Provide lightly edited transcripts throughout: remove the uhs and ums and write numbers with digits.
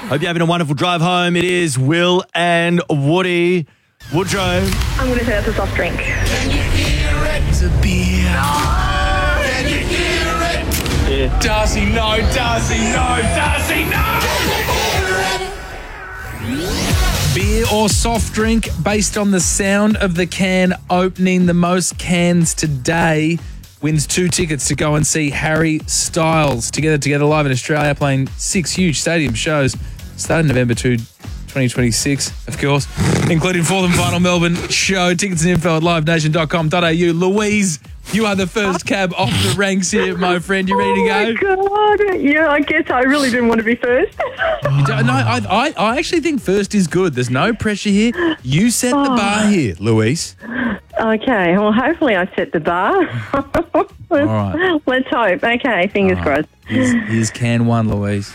Hope you're having a wonderful drive home. It is Will and Woody. Woodrow. I'm going to say that's a soft drink. It's a beer. Can you hear it? Yeah. Darcy, no. Darcy, no. Darcy, no. Beer or soft drink based on the sound of the can opening. The most cans today wins 2 tickets to go and see Harry Styles Together live in Australia, playing 6 huge stadium shows starting November 2, 2026, of course, including fourth and final Melbourne show. Tickets and info at livenation.com.au. Louise, you are the first cab off the ranks here, my friend. You ready to go? Oh, my God. Yeah, I guess I really didn't want to be first. No, I actually think first is good. There's no pressure here. You set the bar here, Louise. Okay, well, hopefully I set the bar. All right. Let's hope. Okay, fingers crossed. Here's can 1, Louise.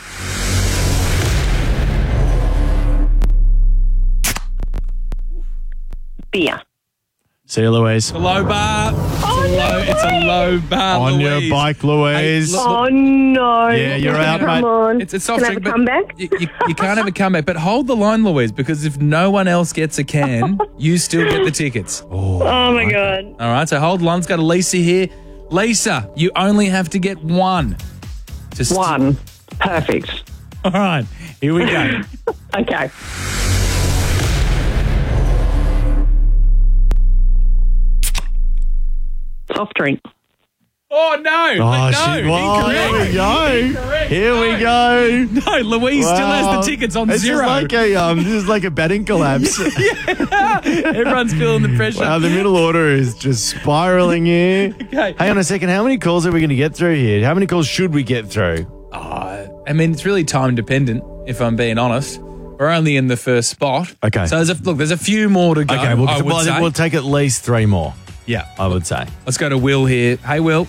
Beer. See you, Louise. A low bar. It's a low bar, On Louise. your bike, Louise. Hey, Oh, no. Yeah, you're out, Come mate. on. It's a soft Can I drink, have a comeback? You can't have a comeback. But hold the line, Louise, because if no one else gets a can, you still get the tickets. Oh, my God. All right, so hold the line. Let's go to Lisa here. Lisa, you only have to get 1. Just 1. Perfect. All right, here we go. Okay. Soft drink. Oh, no. Here we go. Here we go. No, Louise still has the tickets on This 0. This is like a batting collapse. Everyone's feeling the pressure. Wow, the middle order is just spiraling here. Okay. Hang on a second. How many calls are we going to get through here? How many calls should we get through? I mean, it's really time dependent, if I'm being honest. We're only in the first spot. Okay. So there's a few more to go. Okay, I would say. we'll take at least 3 more, Yeah. I would say. Let's go to Will here. Hey, Will.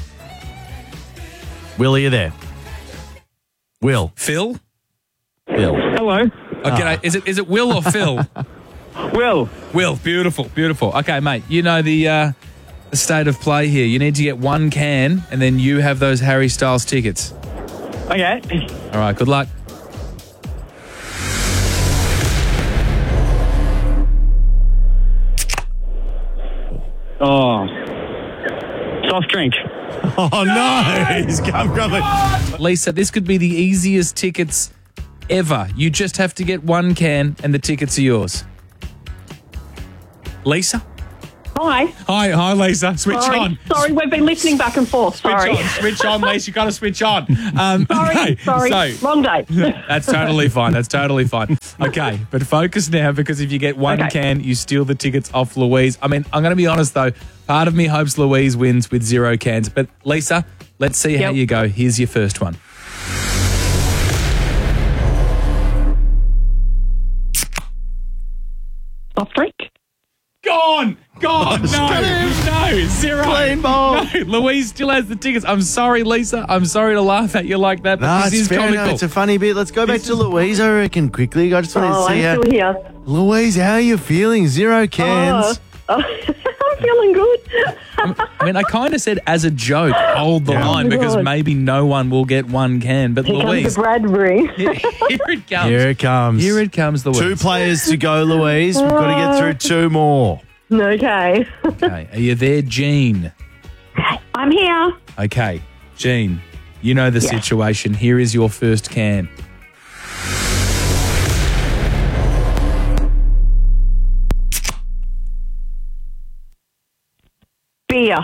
Will, are you there? Will. Phil? Will. Hello. Okay, is it Will or Phil? Will. Will, beautiful. Okay, mate, you know the state of play here. You need to get 1 can, and then you have those Harry Styles tickets. Okay. All right, good luck. Oh. Soft drink. Oh, no. He's come grumbling. Lisa, this could be the easiest tickets ever. You just have to get 1 can, and the tickets are yours. Lisa? Hi. Hi, Lisa. Switch on. Sorry, we've been listening back and forth. Sorry. Switch on, Lisa. You got to switch on. Sorry. Wrong day. That's totally fine. Okay, but focus now, because if you get 1 can, you steal the tickets off Louise. I mean, I'm going to be honest, though. Part of me hopes Louise wins with 0 cans. But, Lisa, let's see how you go. Here's your first one. Soft drink. Gone. No, 0. Clean ball. No, Louise still has the tickets. I'm sorry, Lisa. I'm sorry to laugh at you like that, but No, this it's is fair comical. enough. It's a funny bit. Let's go back to Louise, I reckon, quickly. I just wanted to see I'm still here. Louise, how are you feeling? 0 cans. I'm feeling good. I mean, I kind of said as a joke, hold the line, Oh, because God. maybe no one will get 1 can. But Here Louise, comes the Bradbury. here it comes. Here it comes. Here it comes, Louise. 2 players to go, Louise. We've got to get through 2 more. Okay. Okay, are you there, Jean? I'm here. Okay, Jean, you know the situation. Here is your first can. Beer.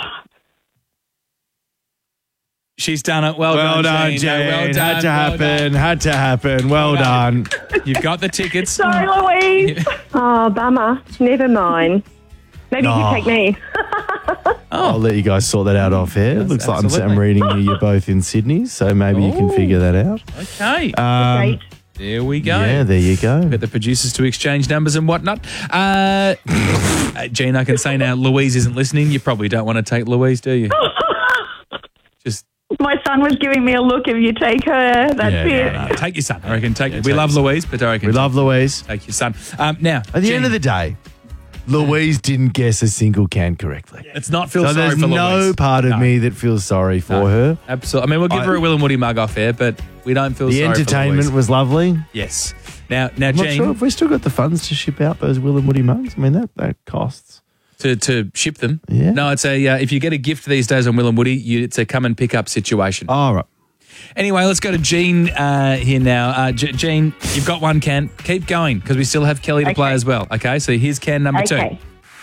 She's done it. Well done, Jean. Jane. Well done. Had to happen. Had to happen. Well done. You've got the tickets. Sorry, Louise. Oh, bummer. Never mind. Maybe you take me. I'll let you guys sort that out off air. Looks like I'm absolutely. reading you're both in Sydney, so maybe you can figure that out. Okay. Great. There we go. Yeah, there you go. Get the producers to exchange numbers and whatnot. Jean, I can say now, Louise isn't listening. You probably don't want to take Louise, do you? Just My son was giving me a look. If you take her, that's it. no, take your son. I reckon we take love your son. Louise, but I reckon We love Louise. take your son. Now, At the end of the day, Louise didn't guess a single can correctly. let's not feel So sorry there's for no Louise. part of No. me that feels sorry for her. Absolutely. I mean, we'll give her a Will and Woody mug off air, but We don't feel The sorry entertainment for was lovely. Louise. Yes. Now, I'm not Jean, sure if we still got the funds to ship out those Will and Woody mugs. I mean, that costs. to ship them. Yeah. No, it's a if you get a gift these days on Will and Woody, it's a come and pick up situation. All right. Anyway, let's go to Jean here now. Jean, you've got one can. Keep going because we still have Kelly to play as well. Okay, so here's can number 2. Okay.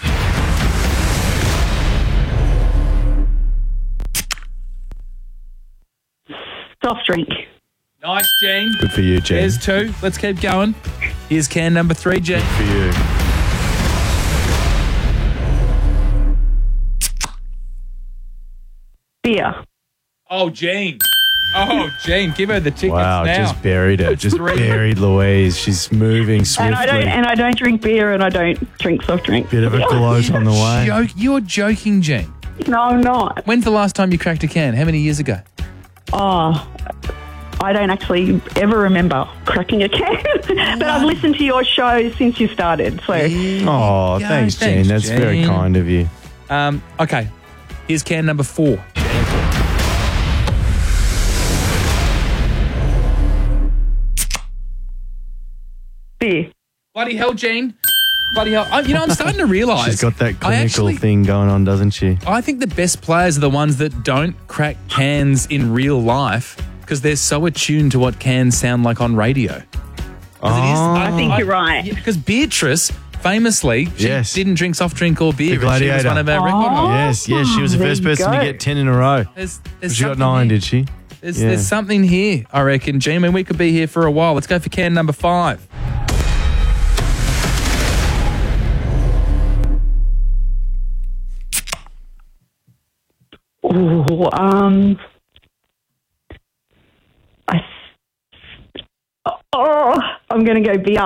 Soft drink. Nice, Jean. Good for you, Jen. There's 2. Let's keep going. Here's can number 3, Jean. for you. Beer. Oh, Jean. Oh, Jean, give her the tickets Wow, now. just buried it. Just buried Louise. She's moving swiftly. And I don't drink beer and I don't drink soft drink. Bit of a gloat on the way. You're joking, Jean. No, I'm not. When's the last time you cracked a can? How many years ago? Oh, I don't actually ever remember cracking a can. But I've listened to your show since you started. So Oh, thanks, Jean. That's very kind of you. Okay, here's can number 4. beer. Bloody hell, Jean. Bloody hell. I'm starting to realise. She's got that clinical thing going on, doesn't she? I think the best players are the ones that don't crack cans in real life because they're so attuned to what cans sound like on radio. I think you're right. Because Beatrice, famously, she didn't drink soft drink or beer, The but she was Gladiator. one of our record holders. Yes, she was the there first you person to go. get 10 in a row. There's She got something 9, here. did she? There's something here, I reckon, Jean. I mean, we could be here for a while. Let's go for can number 5. Oh, I'm going to go beer.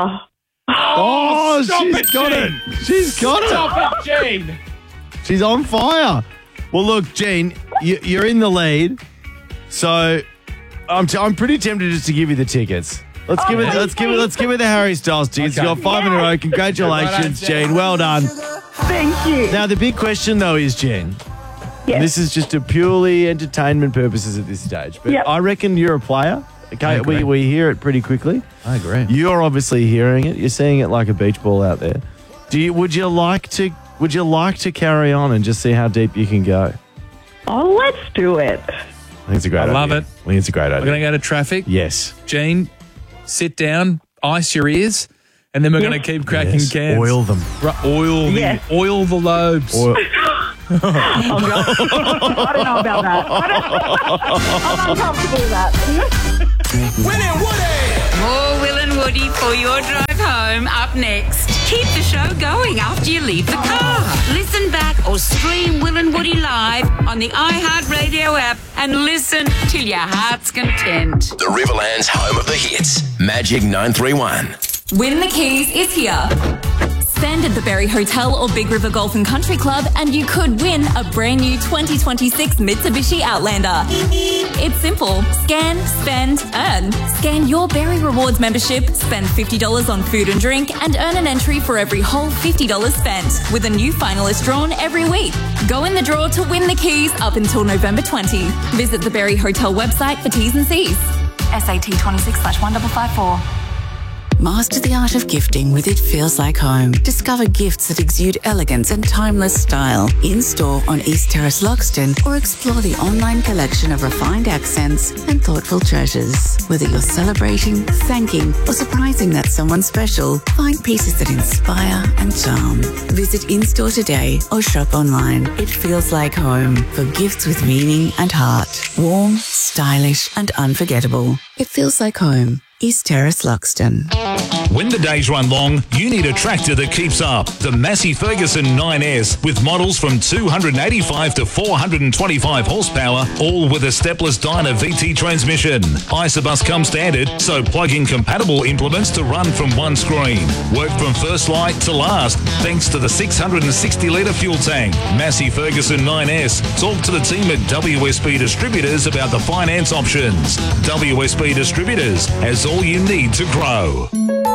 Oh, stop she's it, got Jean. it. She's got it. Stop it, Jean. She's on fire. Well, look, Jean, you're in the lead, so I'm pretty tempted just to give you the tickets. Let's give her the Harry Styles tickets. Okay. You got 5 in a row. Congratulations, Jean. Well done. Thank you. Now the big question though is, Jean. Yes. This is just a purely entertainment purposes at this stage, but Yep. I reckon you're a player. Okay, agree. we hear it pretty quickly. I agree. You're obviously hearing it. You're seeing it like a beach ball out there. Would you like to carry on and just see how deep you can go? Oh, let's do it. I think it's a great idea. love it. I think it's a great idea. We're going to go to traffic. Yes. Jean, sit down, ice your ears, and then we're going to keep cracking Yes. cans. Oil them. Yes. Oil the lobes. Oil. Oh, God. I don't know about that. I'm uncomfortable with that. Will and Woody! More Will and Woody for your drive home up next. Keep the show going after you leave the car. Listen back or stream Will and Woody live on the iHeartRadio app and listen till your heart's content. The Riverland's home of the hits. Magic 931. Win the Keys is here. Spend at the Berry Hotel or Big River Golf and Country Club and you could win a brand new 2026 Mitsubishi Outlander. It's simple. Scan, spend, earn. Scan your Berry Rewards membership, spend $50 on food and drink, and earn an entry for every whole $50 spent, with a new finalist drawn every week. Go in the draw to win the keys up until November 20. Visit the Berry Hotel website for T's and C's. SAT 26/1554. Master the art of gifting with It Feels Like Home. Discover gifts that exude elegance and timeless style. In-store on East Terrace, Loxton, or explore the online collection of refined accents and thoughtful treasures. Whether you're celebrating, thanking, or surprising that someone special, find pieces that inspire and charm. Visit in-store today or shop online. It Feels Like Home for gifts with meaning and heart. Warm, stylish, and unforgettable. It Feels Like Home. East Terrace, Loxton. When the days run long, you need a tractor that keeps up. The Massey Ferguson 9S with models from 285 to 425 horsepower, all with a stepless Dyna VT transmission. Isobus comes standard, so plug in compatible implements to run from one screen. Work from first light to last, thanks to the 660-litre fuel tank. Massey Ferguson 9S. Talk to the team at WSB Distributors about the finance options. WSB Distributors has all you need to grow.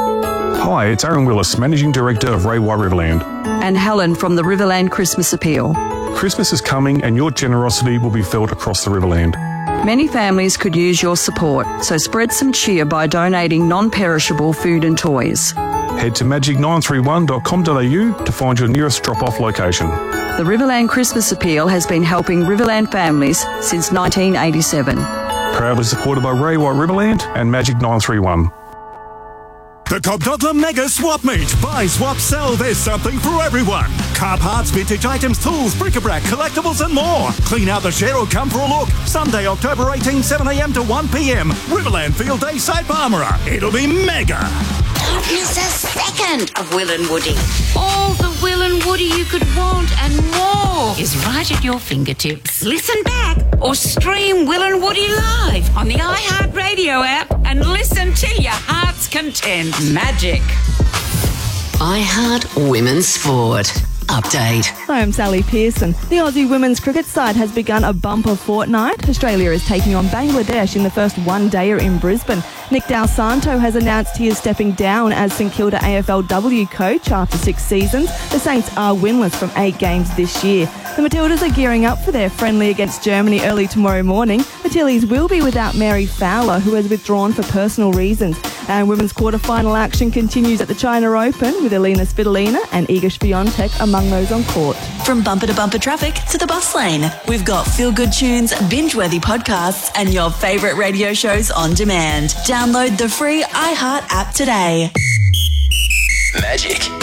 Hi, it's Aaron Willis, Managing Director of Ray White Riverland. And Helen from the Riverland Christmas Appeal. Christmas is coming and your generosity will be felt across the Riverland. Many families could use your support, so spread some cheer by donating non-perishable food and toys. Head to magic931.com.au to find your nearest drop-off location. The Riverland Christmas Appeal has been helping Riverland families since 1987. Proudly supported by Ray White Riverland and Magic 931. The Cobdogla Mega Swap Meet. Buy, swap, sell. There's something for everyone. Car parts, vintage items, tools, bric-a-brac, collectibles and more. Clean out the shed or come for a look. Sunday, October 18, 7am to 1pm. Riverland Field Day, Site Palmyra. It'll be mega. Don't miss a second of Will and Woody. All the Will and Woody you could want and more is right at your fingertips. Listen back or stream Will and Woody live on the iHeartRadio app and listen to your heart's content. Magic. iHeart Women's Sport. Update. Hi, I'm Sally Pearson. The Aussie women's cricket side has begun a bumper fortnight. Australia is taking on Bangladesh in the first one-dayer in Brisbane. Nick Dal Santo has announced he is stepping down as St Kilda AFLW coach after 6 seasons. The Saints are winless from 8 games this year. The Matildas are gearing up for their friendly against Germany early tomorrow morning. The Tillies will be without Mary Fowler, who has withdrawn for personal reasons. And women's quarter-final action continues at the China Open with Elina Svitolina and Iga Swiatek among those on court. From bumper to bumper traffic to the bus lane, we've got feel-good tunes, binge-worthy podcasts, and your favourite radio shows on demand. Download the free iHeart app today. Magic